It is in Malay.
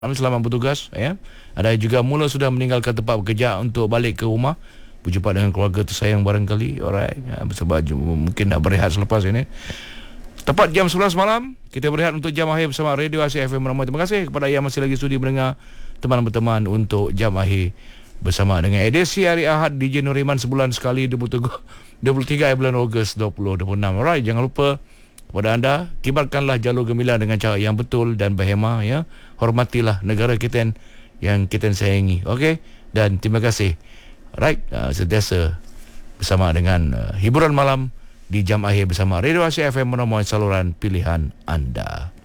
Selamat bertugas ya. Ada juga mula sudah meninggalkan tempat bekerja untuk balik ke rumah, berjumpa dengan keluarga tersayang barangkali. Alright ya, sebab mungkin nak berehat selepas ini. Tepat jam 11 malam kita berehat untuk jam akhir bersama Radio Asyik FM Ramai. Terima kasih kepada yang masih lagi sudi mendengar teman berteman untuk jam akhir bersama dengan edisi hari Ahad DJ Nuriman sebulan sekali 23 bulan Ogos 2026. Alright, jangan lupa kepada anda, kibarkanlah jalur gemilang dengan cara yang betul dan berhemah ya. Hormatilah negara kita yang kita sayangi. Okey, dan terima kasih. Right, sentiasa bersama dengan hiburan malam di jam akhir bersama Radio Asyik FM menemui saluran pilihan anda.